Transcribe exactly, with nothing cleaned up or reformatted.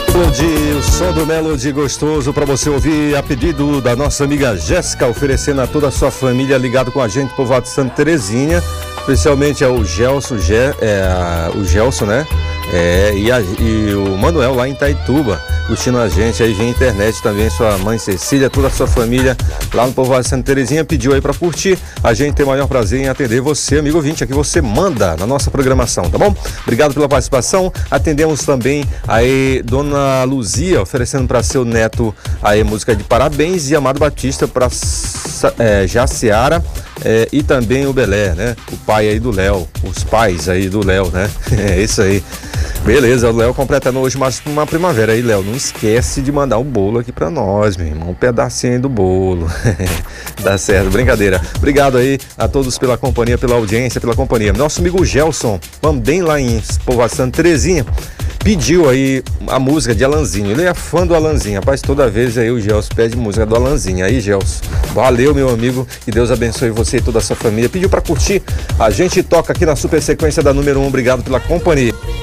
Melody, o som do Melody gostoso para você ouvir a pedido da nossa amiga Jéssica, oferecendo a toda a sua família ligado com a gente, povoado de Santa Terezinha, especialmente ao Gelson, Gé, é, o Gelson, né? É, e, a, e o Manuel lá em Itaituba, curtindo a gente aí via internet também, sua mãe Cecília, toda a sua família lá no povoado de Santa Terezinha pediu aí para curtir. A gente tem o maior prazer em atender você, amigo ouvinte, aqui você manda na nossa programação, tá bom? Obrigado pela participação. Atendemos também aí Dona Luzia, oferecendo para seu neto aí música de parabéns, e Amado Batista para é, Jaciara é, e também o Belé, né? O pai aí do Léo, os pais aí do Léo, né? É isso aí. Beleza, o Léo completando hoje mais uma primavera aí, Léo. Não esquece de mandar um bolo aqui pra nós, meu irmão. Um pedacinho aí do bolo. Tá certo, brincadeira. Obrigado aí a todos pela companhia, pela audiência, pela companhia. Nosso amigo Gelson, também lá em povoado Santa Terezinha, pediu aí a música de Alanzinho. Ele é fã do Alanzinho, rapaz. Toda vez aí o Gelson pede música do Alanzinho. Aí, Gelson, valeu, meu amigo. Que Deus abençoe você e toda a sua família. Pediu pra curtir. A gente toca aqui na super sequência da número um. Obrigado pela companhia.